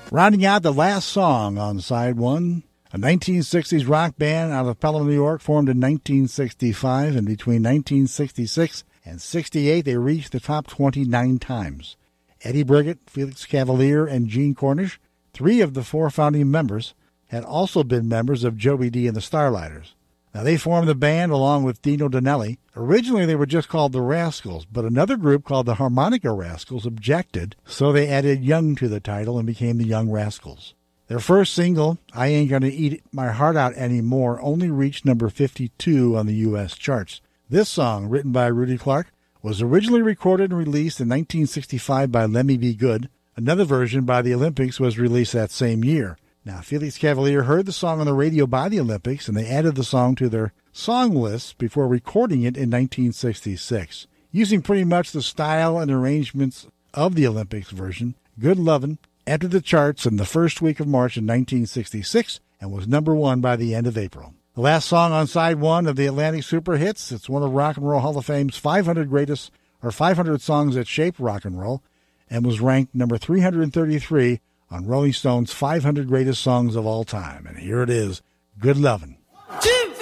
Rounding out the last song on side one, a 1960s rock band out of Pelham, New York, formed in 1965, and between 1966 and 68, they reached the top 29 times. Eddie Briggett, Felix Cavaliere, and Gene Cornish, three of the four founding members, had also been members of Joey D and the Starlighters. Now, they formed the band along with Dino Donnelly. Originally, they were just called the Rascals, but another group called the Harmonica Rascals objected, so they added Young to the title and became the Young Rascals. Their first single, I Ain't Gonna Eat My Heart Out Anymore, only reached number 52 on the U.S. charts. This song, written by Rudy Clark, was originally recorded and released in 1965 by Lemmy B. Good. Another version by the Olympics was released that same year. Now, Felix Cavaliere heard the song on the radio by the Olympics, and they added the song to their song list before recording it in 1966. Using pretty much the style and arrangements of the Olympics version, Good Lovin' entered the charts in the first week of March in 1966 and was number one by the end of April. The last song on side one of the Atlantic Super Hits, it's one of Rock and Roll Hall of Fame's 500 greatest, or 500 songs that shaped rock and roll, and was ranked number 333 on Rolling Stone's 500 greatest songs of all time. And here it is, Good Lovin'.